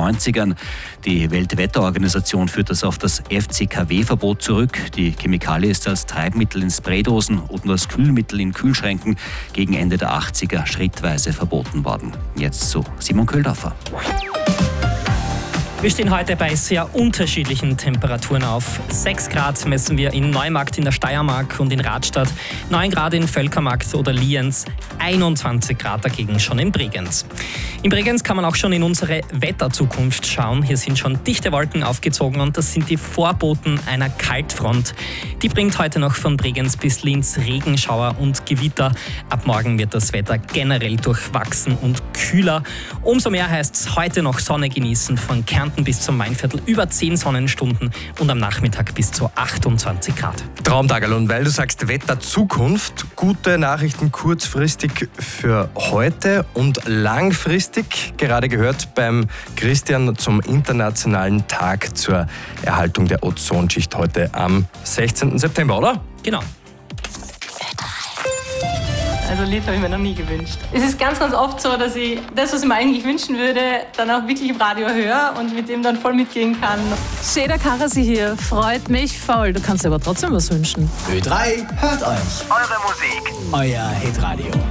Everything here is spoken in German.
90ern. Die Weltwetterorganisation führt das auf das FCKW-Verbot zurück. Die Chemikalie ist als Treibmittel in Spraydosen und als Kühlmittel in Kühlschränken gegen Ende der 80er schrittweise verboten worden. Jetzt zu Simon Köhldorfer. Wir stehen heute bei sehr unterschiedlichen Temperaturen auf. 6 Grad messen wir in Neumarkt in der Steiermark und in Radstadt, 9 Grad in Völkermarkt oder Lienz, 21 Grad dagegen schon in Bregenz. In Bregenz kann man auch schon in unsere Wetterzukunft schauen. Hier sind schon dichte Wolken aufgezogen und das sind die Vorboten einer Kaltfront. Die bringt heute noch von Bregenz bis Linz Regenschauer und Gewitter. Ab morgen wird das Wetter generell durchwachsen und kühler. Umso mehr heißt es heute noch Sonne genießen, von Kärnten bis zum Mainviertel über 10 Sonnenstunden und am Nachmittag bis zu 28 Grad. Traumtagerl, und weil du sagst Wetter Zukunft, gute Nachrichten kurzfristig für heute und langfristig, gerade gehört beim Christian zum Internationalen Tag zur Erhaltung der Ozonschicht heute am 16. September, oder? Genau. Also ein Lied habe ich mir noch nie gewünscht. Es ist ganz, ganz oft so, dass ich das, was ich mir eigentlich wünschen würde, dann auch wirklich im Radio höre und mit dem dann voll mitgehen kann. Seda Karasi hier, freut mich voll. Du kannst dir aber trotzdem was wünschen. Ö3 hört euch. Eure Musik. Euer Hitradio.